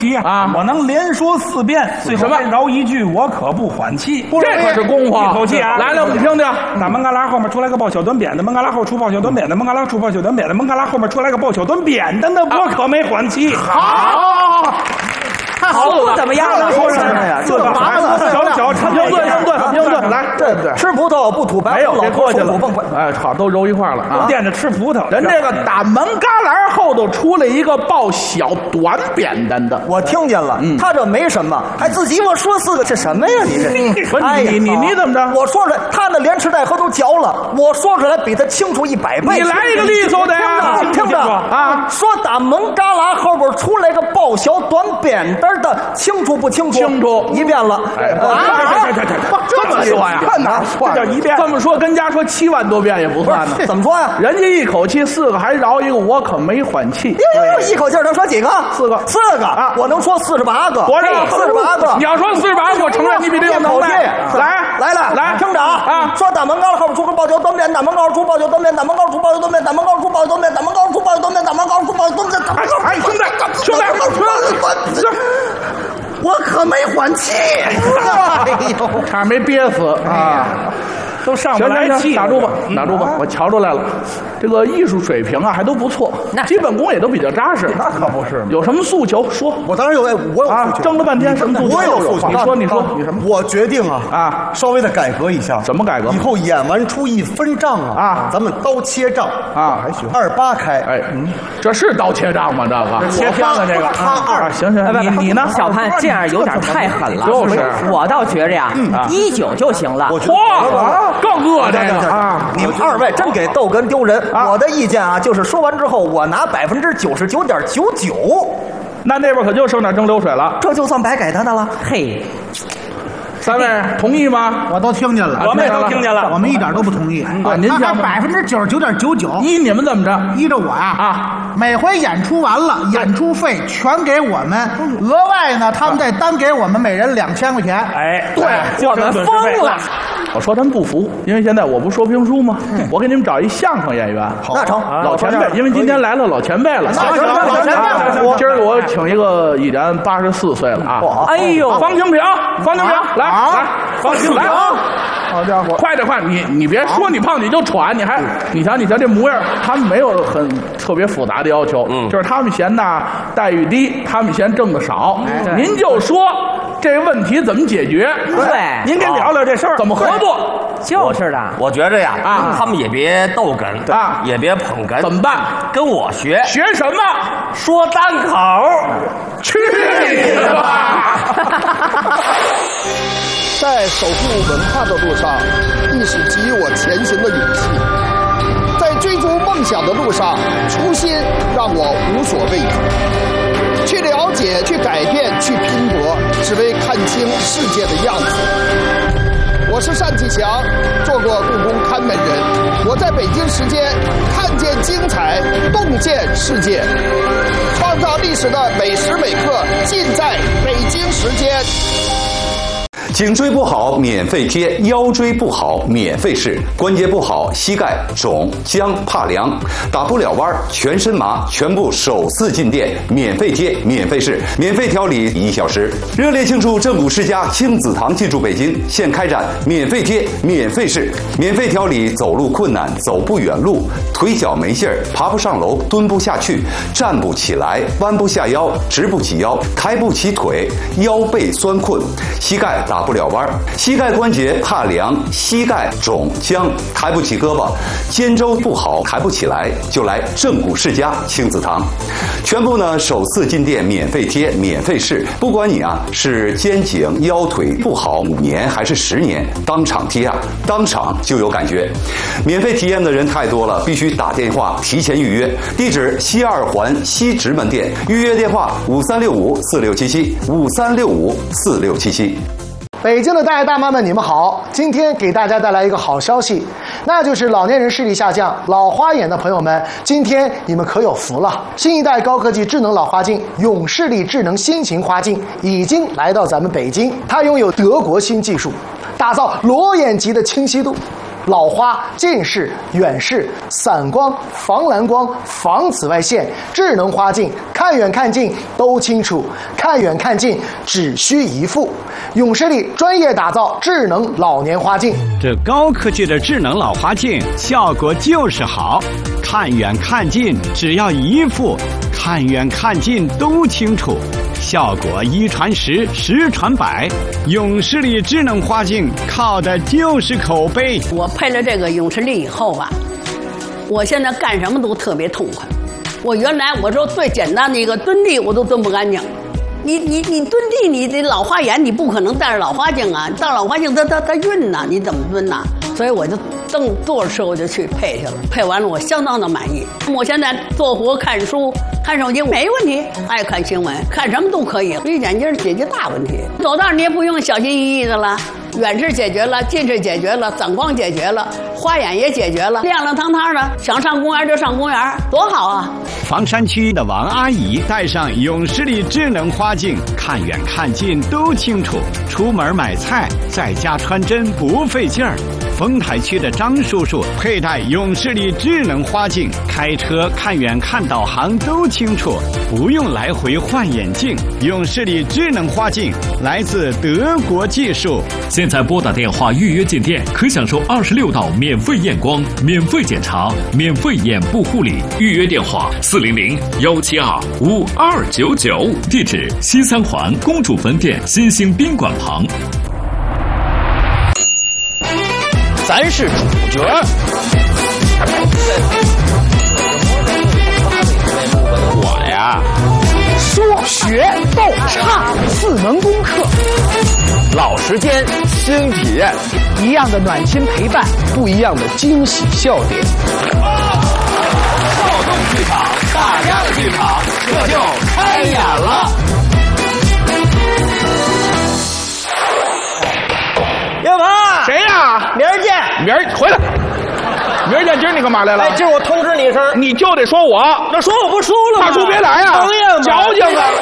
啊！ 我能连说4遍，最后再饶一句，我可不缓气。 这可是功夫， 一口气啊！ 来，我们听听。 大门旮旯后面出来个抱小短扁的，门旮旯后出抱小短扁的，门旮旯出抱小短扁的，门旮旯后面出来个抱小短扁的，那我可没缓气。 好。 好不怎么样了， 说什么呀？这个小应对，来， 对，吃葡萄不吐白， 没有，别客气了。 蹦蹦哎，好，都揉一块了啊！ 惦着吃葡萄， 人这个大门旮旯后头出来一个抱小短扁担的， 我听见了，他这没什么，还自己我说4个，这什么呀？你这， 不是你怎么着？ 我说出来，他那连吃带喝都嚼了，我说出来比他清楚100倍。 你来一个利索的呀！ 听着啊，说大门旮旯后边出来个抱小短扁担的，清楚不清楚？ 清楚 ，1遍了。 这么说呀？ 看哪算？ 这1遍。 这么说，跟家说7万多遍也不算呢。 怎么说呀？ 人家一口气4个，还饶一个，我可没缓气。 一口气能说几个 ？4个 ，4个啊！我能说48个， 我这 48个。 你要说48个，我承认你比这有能耐。来， 听着啊！说大门旮旯后边出个抱小短扁，大门旮旯出抱小短扁，大门旮旯出抱小短扁，大门旮旯出抱小短扁，大门旮旯出抱小短扁，大门旮旯出抱小短扁，大门旮旯。 哎，兄弟， 我可没缓气。哎呦， 差点没憋死啊！ 都上不来气， 打住吧，我瞧出来了，这个艺术水平啊还都不错，基本功也都比较扎实。 那可不是， 有什么诉求说？ 我当然有，我有诉求。 争了半天什么诉求？ 我有诉求。 你说你什么？ 我决定稍微的改革一下。 怎么改革？ 以后演完初一分账咱们刀切账还行 ，28开。 哎，这是刀切账吗？这个切片了，这个他2。 行，你呢？ 小潘这样有点太狠了。 就是， 我倒觉着呀，19就行了。 嚯，更恶这个啊！ 你们2位真给逗哏丢人。我的意见就是说完之后，我拿99.99%。 那边可就剩点蒸馏水了， 这就算白给他的了。 嘿。 3位同意吗？ 我都听见了， 我们也都听见了， 我们一点都不同意。 您讲 99.99%， 依你们怎么着？ 依着我呀每回演出完了，演出费全给我们，额外呢，他们再单给我们每人2000块钱。 哎， 对，我们疯了。 我说他们不服，因为现在我不说评书吗？我给你们找一相声演员。 那成， 老前辈，因为今天来了老前辈了。 行， 今儿我请一个已然84岁了啊！ 哎呦， 方清平，来，方清平， 好家伙， 快点，你别说你胖你就喘，你瞧这模样，他们没有很特别复杂的要求，就是他们嫌呐待遇低，他们嫌挣的少，您就说这个问题怎么解决？ 对， 您给聊聊这事儿怎么合作？ 就是的， 我觉着呀，他们也别逗哏也别捧哏， 怎么办？ 跟我学什么？ 说单口。 去你的吧！ 在守护文化的路上，亦是给予我前行的勇气。在追逐梦想的路上，初心让我无所畏惧。去了解，去改变，去拼搏，只为看清世界的样子。我是单霁翔，做过故宫看门人。我在北京时间看见精彩，洞见世界，创造历史的每时每刻，尽在北京时间。 颈椎不好免费贴，腰椎不好免费试，关节不好膝盖肿僵怕凉打不了弯全身麻，全部首次进店免费贴免费试免费调理1小时。热烈庆祝正骨世家亲子堂进驻北京，现开展免费贴免费试免费调理走路困难走不远路腿脚没劲儿爬不上楼蹲不下去站不起来弯不下腰直不起腰抬不起腿腰背酸困膝盖打不了弯膝盖关节怕凉膝盖肿僵抬不起胳膊肩周不好抬不起来就来正骨世家亲子堂全部呢首次进店免费贴免费试不管你是肩颈腰腿不好5年还是10年当场贴当场就有感觉免费体验的人太多了必须打电话提前预约地址西2环西直门店预约电话53654677 53654677 北京的大爷大妈们，你们好！今天给大家带来一个好消息，那就是老年人视力下降、老花眼的朋友们，今天你们可有福了！新一代高科技智能老花镜永视力智能新型花镜已经来到咱们北京，它拥有德国新技术，打造裸眼级的清晰度。 老花、近视、远视、散光、防蓝光、防紫外线、智能花镜，看远看近都清楚，看远看近只需一副。永视力专业打造智能老年花镜， 这高科技的智能老花镜效果就是好，看远看近只要一副，看远看近都清楚，效果一传十，十传百。永视力智能花镜靠的就是口碑。 我配了这个永视力以后吧，我现在干什么都特别痛快。我原来我说最简单的一个蹲地我都蹲不干净。你蹲地，你这老花眼，你不可能戴着老花镜啊！戴老花镜它晕呐，你怎么蹲呐？所以我就坐着车我就去配去了，配完了我相当的满意。我现在做活、看书、看手机没问题，爱看新闻，看什么都可以。绿眼镜解决大问题，走道你也不用小心翼翼的了。远视解决了，近视解决了，散光解决了，花眼也解决了，亮亮堂堂的，想上公园就上公园，多好啊！ 房山区的王阿姨戴上永视力智能花镜，看远看近都清楚，出门买菜在家穿针不费劲儿。丰台区的张叔叔佩戴永视力智能花镜，开车看远看导航都清楚，不用来回换眼镜。永视力智能花镜来自德国技术。 现在拨打电话预约进店，可享受26道免费验光、免费检查、免费眼部护理。预约电话400-172-5299，地址西三环公主坟店新兴宾馆旁。 咱是主角。我呀， 说学逗唱4门功课， 老时间新体验， 一样的暖心陪伴， 不一样的惊喜笑点。 少动剧场，大家的剧场，这就开演了。 岳鹏， 谁呀？ 明儿见。 明儿回来。明儿见，今儿你干嘛来了？ 哎，今儿我通知你一声， 你就得说我。 那说我不输了吗？ 怕输别来呀！矫情啊！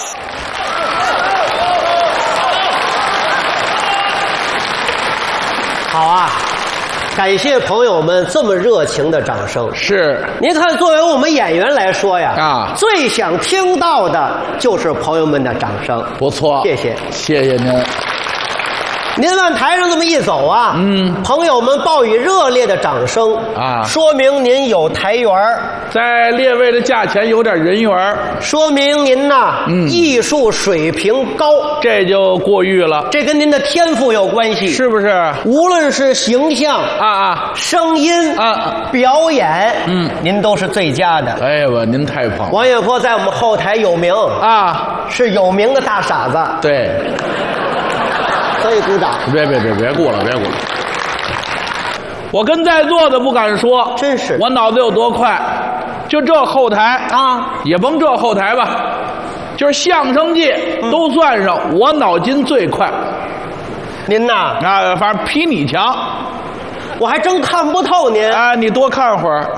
好啊，感谢朋友们这么热情的掌声。 是， 您看，作为我们演员来说呀，最想听到的就是朋友们的掌声。 不错， 谢谢， 谢谢您。 您往台上这么一走啊，朋友们报以热烈的掌声啊，说明您有台缘儿， 在列位的价钱有点人缘儿， 说明您呐，艺术水平高， 这就过誉了。 这跟您的天赋有关系， 是不是？ 无论是形象声音表演，您都是最佳的。 哎呀，您太棒了！ 王月波在我们后台有名是有名的大傻子。 对。 可以鼓掌！ 别鼓了，别鼓了！我跟在座的不敢说， 真是我脑子有多快，就这后台也甭这后台吧，就是相声界都算上，我脑筋最快。 您呐， 反正比你强， 我还真看不透您。 你多看会儿。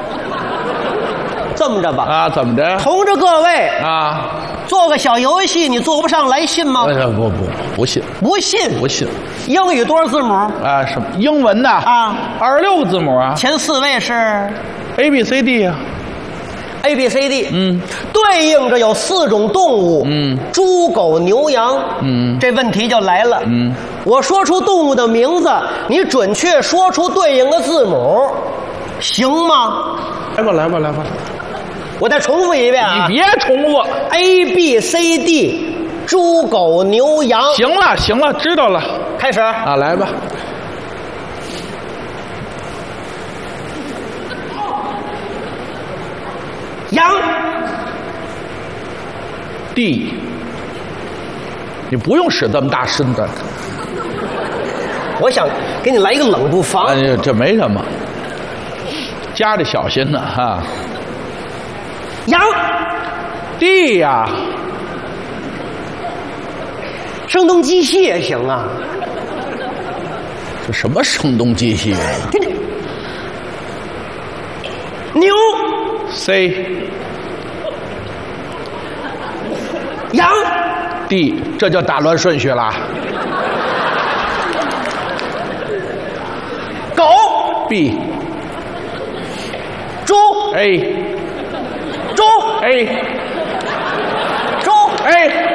这么着吧， 怎么着？ 同着各位做个小游戏，你做不上来信吗？ 不信。 不信？ 不信。 英语多少字母？ 什么英文的26个字母啊。 前4位是 A B C D 啊。 A B C D，对应着有4种动物，猪狗牛羊，这问题就来了，我说出动物的名字，你准确说出对应的字母，行吗？ 来吧。 我再重复一遍啊！ 你别重复 ，A B C D， 猪狗牛羊。 行了，知道了， 开始来吧。 羊。 地。你不用使这么大身子。 我想给你来一个冷不防。 这没什么。家里小心呢哈。 羊。 地呀。 声东击西也行啊。 这什么声东击西？ 牛。 C。 羊。 D， 这就打乱顺序了。 狗。 B。 猪 A。 猪 A。 猪 A。